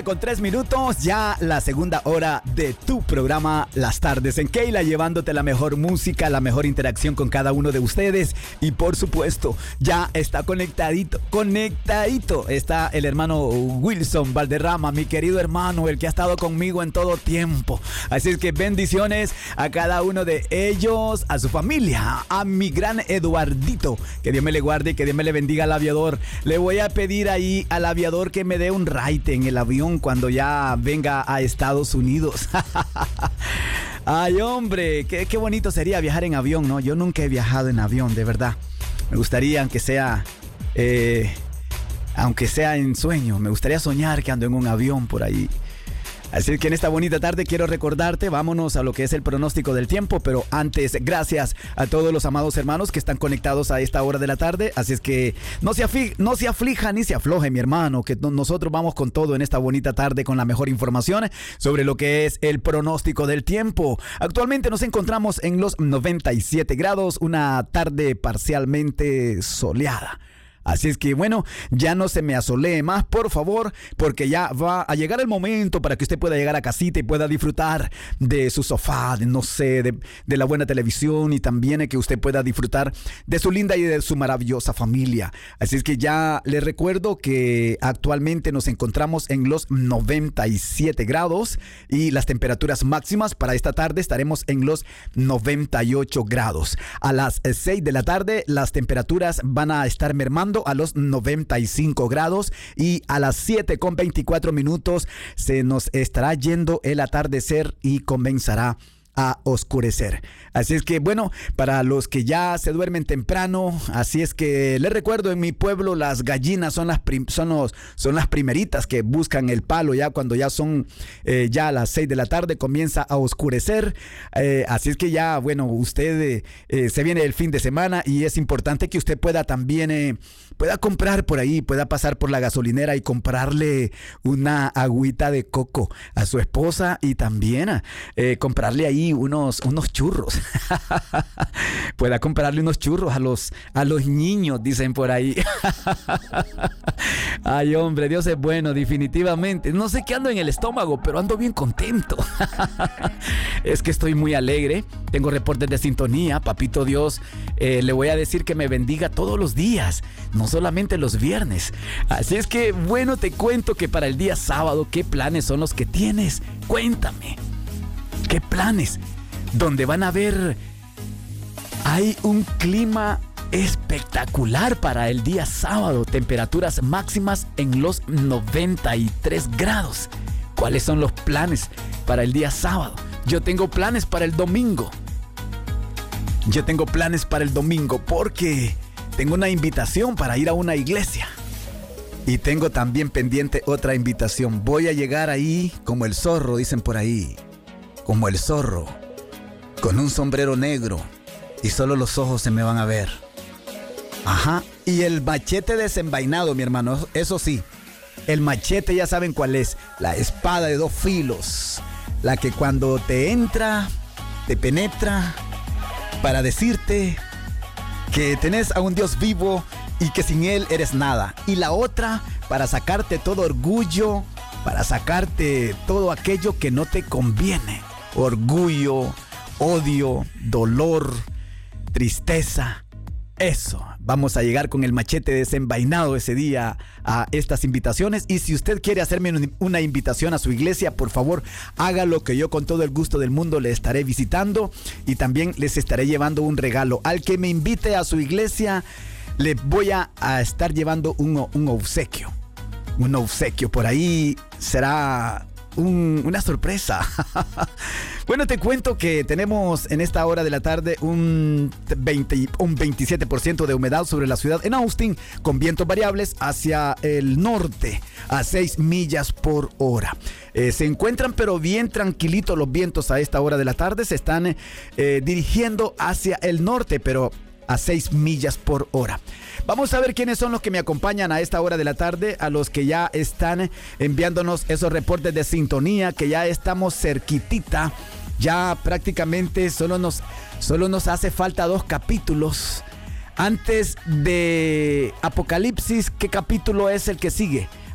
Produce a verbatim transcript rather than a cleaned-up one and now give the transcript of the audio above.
Con tres minutos, ya la segunda hora de tu programa Las Tardes en Keila, llevándote la mejor música, la mejor interacción con cada uno de ustedes. Y por supuesto, ya está conectadito, conectadito. Está el hermano Wilson Valderrama, mi querido hermano, el que ha estado conmigo en todo tiempo. Así es que bendiciones a cada uno de ellos, a su familia, a mi gran Eduardito. Que Dios me le guarde y que Dios me le bendiga al aviador. Le voy a pedir ahí al aviador que me dé un ride en el avión cuando ya venga a Estados Unidos. Ay, hombre, qué, qué bonito sería viajar en avión, ¿no? Yo nunca he viajado en avión, de verdad. Me gustaría, aunque sea, eh, aunque sea en sueño, me gustaría soñar que ando en un avión por ahí. Así que en esta bonita tarde quiero recordarte, vámonos a lo que es el pronóstico del tiempo, pero antes, gracias a todos los amados hermanos que están conectados a esta hora de la tarde. Así es que no se, afli- no se aflija ni se afloje, mi hermano, que no- nosotros vamos con todo en esta bonita tarde con la mejor información sobre lo que es el pronóstico del tiempo. Actualmente nos encontramos en los noventa y siete grados, una tarde parcialmente soleada. Así es que bueno, ya no se me asolee más, por favor, porque ya va a llegar el momento para que usted pueda llegar a casita y pueda disfrutar de su sofá, de, no sé, de, de la buena televisión, y también que usted pueda disfrutar de su linda y de su maravillosa familia. Así es que ya les recuerdo que actualmente nos encontramos en los noventa y siete grados y las temperaturas máximas para esta tarde estaremos en los noventa y ocho grados. A las seis de la tarde las temperaturas van a estar mermando a los noventa y cinco grados y a las siete con veinticuatro minutos se nos estará yendo el atardecer y comenzará a oscurecer. Así es que bueno, para los que ya se duermen temprano, así es que les recuerdo, en mi pueblo las gallinas son las prim- son los, son las primeritas que buscan el palo ya cuando ya son eh, ya a las seis de la tarde comienza a oscurecer. Eh, así es que ya bueno, usted eh, eh, se viene el fin de semana y es importante que usted pueda también eh, pueda comprar por ahí, pueda pasar por la gasolinera y comprarle una agüita de coco a su esposa y también eh, comprarle ahí unos, unos churros. Pueda comprarle unos churros a los, a los niños, dicen por ahí. Ay, hombre, Dios es bueno, definitivamente. No sé qué ando en el estómago, pero ando bien contento. Es que estoy muy alegre. Tengo reportes de sintonía. Papito Dios, eh, le voy a decir que me bendiga todos los días, no solamente los viernes. Así es que, bueno, te cuento que para el día sábado, ¿qué planes son los que tienes? Cuéntame. ¿Qué planes? Donde van a ver, hay un clima espectacular para el día sábado, temperaturas máximas en los noventa y tres grados. ¿Cuáles son los planes para el día sábado? Yo tengo planes para el domingo. Yo tengo planes para el domingo porque tengo una invitación para ir a una iglesia. Y tengo también pendiente otra invitación. Voy a llegar ahí como el zorro, dicen por ahí. Como el zorro, con un sombrero negro y solo los ojos se me van a ver. Ajá, y el machete desenvainado, mi hermano, eso sí, el machete ya saben cuál es, la espada de dos filos, la que cuando te entra, te penetra para decirte que tenés a un Dios vivo y que sin él eres nada. Y la otra para sacarte todo orgullo, para sacarte todo aquello que no te conviene. Orgullo, odio, dolor, tristeza. Eso, vamos a llegar con el machete desenvainado ese día a estas invitaciones. Y si usted quiere hacerme una invitación a su iglesia, por favor, hágalo, que yo con todo el gusto del mundo le estaré visitando y también les estaré llevando un regalo. Al que me invite a su iglesia, le voy a, a estar llevando un, un obsequio. Un obsequio por ahí será un, una sorpresa. Bueno, te cuento que tenemos en esta hora de la tarde un, veinte, un veintisiete por ciento de humedad sobre la ciudad en Austin, con vientos variables hacia el norte a seis millas por hora. Eh, se encuentran pero bien tranquilitos los vientos a esta hora de la tarde. Se están eh, dirigiendo hacia el norte, pero a seis millas por hora. Vamos a ver quiénes son los que me acompañan a esta hora de la tarde, a los que ya están enviándonos esos reportes de sintonía, que ya estamos cerquitita, ya prácticamente solo nos, solo nos hace falta dos capítulos antes de Apocalipsis. ¿Qué capítulo es el que sigue?